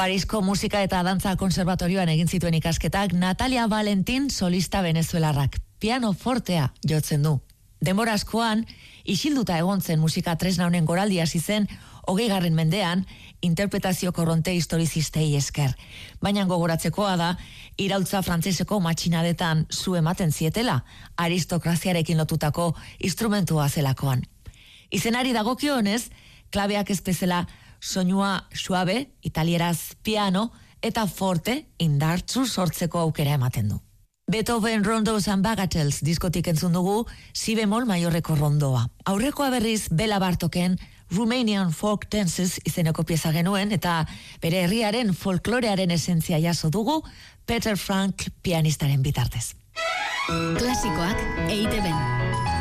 Parisko musika eta dantza konserbatorioan egin zituen ikasketak Natalia Valentin solista venezuelarrak. Piano fortea jotzen du. Denbora askoan, isilduta egon zen musika tresna honen goraldi hasi zen 20. mendean, interpretazio korronte historizistei esker. Baina gogoratzekoa da, iraultza frantseseko matxinadetan zu ematen zietela, aristokraziarekin lotutako instrumentua zelakoan. Izenari dagokionez, klabeak ez bezala soinua suabe, italieraz piano, eta forte indartsu sortzeko aukera ematen du. Beethoven Rondos and Bagatelles diskotik entzun dugu si bemol maiorreko rondoa. Aurrekoa berriz Bela Bartoken Romanian Folk Dances izeneko pieza genuen eta bere herriaren folklorearen esentzia jaso dugu Peter Frank pianistaren bitartez. Klasikoak EITB.